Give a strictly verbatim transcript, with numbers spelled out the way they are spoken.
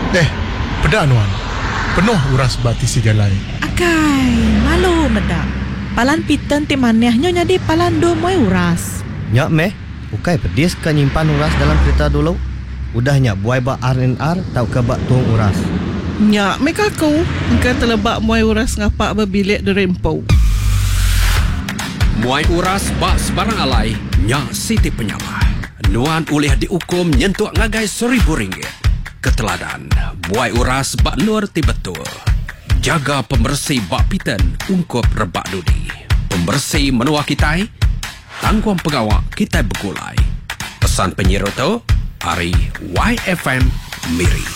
Eh, pedak Nuan. Penuh uras bati si jalai. Akai, malu medak. Palan piten ti manehnya nyadi palan do moy uras. Nyak meh, ukai pedis ke nyimpan uras dalam kereta dulu. Udahnya buai bak R and R tau ke bak tuang uras. Nyak mek aku engkau telebak muai uras ngapak berbilik di rempau. Muai uras bak sebarang alai, Nyak Siti Penyamah. Nuan ulih dihukum nyentuh ngagai seribu ringgit. Keteladan, buai uras bak nur ti betul. Jaga pembersih bak piten ungkup rebak dudi. Pembersih menua kitai, tangguang pegawak kitai begulai. Pesan penyiar tu, Ari Y F M Miri.